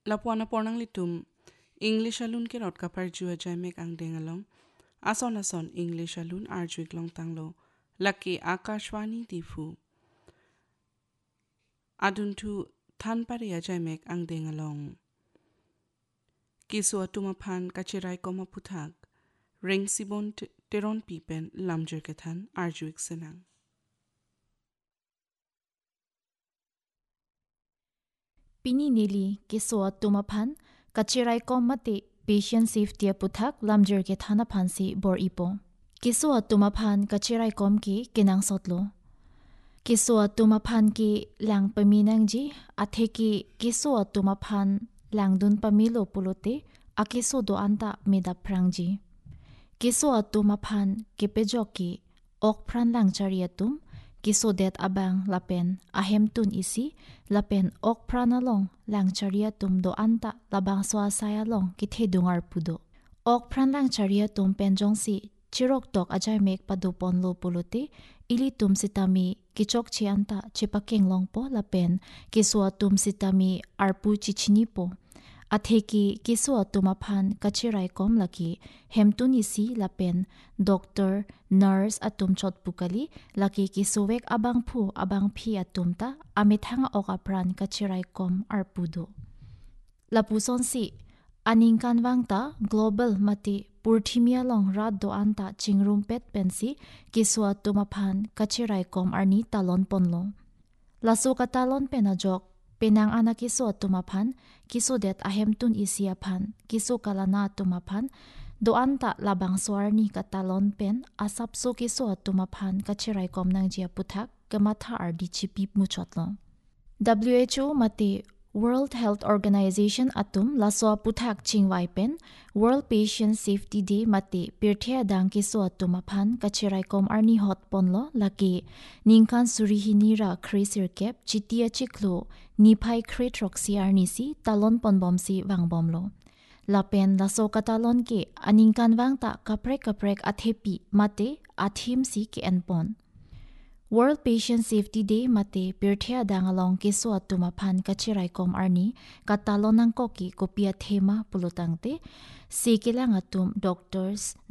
lapuan na pornang litum English alun ke rot kapar jua jamek ang dengalong ason English alun arjuik long tanglo laki Akashwani tifu adun tu than pariya jamek ang dengalong kiswa tumapan kachirai koma puthak ring sibon teron pipen lamjer kethan arjuik senang Pini nili kiswa tumapan kachirai komate patient safety puthak lamjer ke thana phansi bor ipo. Kiswa tumapan kachirai kom ki kinang sotlo. Kiswa tumapan ki lang paminang ji athe ki kiswa tumapan lang dun pamilo pulote akiso do anta meda prangji. Kiswa tumapan kipejoki ok pran lang chariatum kiso det abang lapen ahem tun isi lapen ok pranalong lang chariatum do anta labang swasaya long kithe dungar pudo. Ok pran lang chariatum penjong si chirok tok ajay mek padupon lo pulote ili tum sitami kichok chi anta chipaking long po lapen kiswa tum sitami arpu chichini po. Atheki kiswa tumapan kachirai kom laki hemtun isi lapen doctor nurse atum chot pukali laki kisuwek abang phi atumta amithanga okapran kachirai kom arpudo lapuson si aningkan wangta global mati purthimia long rat do anta chingrum pet pensi kiswa tumapan kachirai kom arni talon ponlo laso katalon penajok penang anak kiso tumapan kiso det ahem tun isiapan kiso kalana tumapan do anta labang swarni katalon pen asap so kiso tumapan kachirai kom nang jia puthak kematha ardi chipi muchotlo WHO mate World Health Organization atum laswa puthak chingwai pen World Patient Safety Day mate pirthia dang kiso tumapan kachirai kom arni hot ponlo laki ningkan surihini ra khrisir kep chitia chiklo niphai khretroxi arni si talon ponbom si wangbomlo lapen laso katalon ke aningkan wangta kaprek athepi mate athim si ke enpon World Patient Safety Day mate pirthia dangalong kiso tumapan kachirai kom arni katalonang koki kopia thema pulutangte sikilang atum doctors